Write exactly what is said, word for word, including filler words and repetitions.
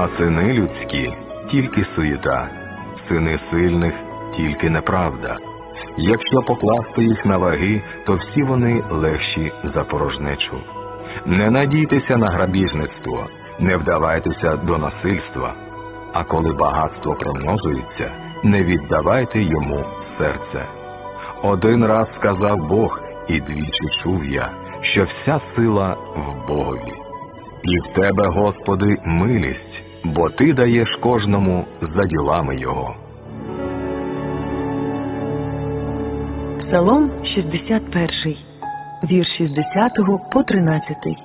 А сини людські – тільки суєта, сини сильних – тільки неправда. Якщо покласти їх на ваги, то всі вони легші за порожнечу. Не надійтеся на грабіжництво, не вдавайтеся до насильства. А коли багатство примножується, не віддавайте йому серце. Один раз сказав Бог, і двічі чув я, що вся сила в Богові. І в Тебе, Господи, милість, бо Ти даєш кожному за ділами його. Псалом шістдесят перший, вірш шістдесятого по тринадцятий.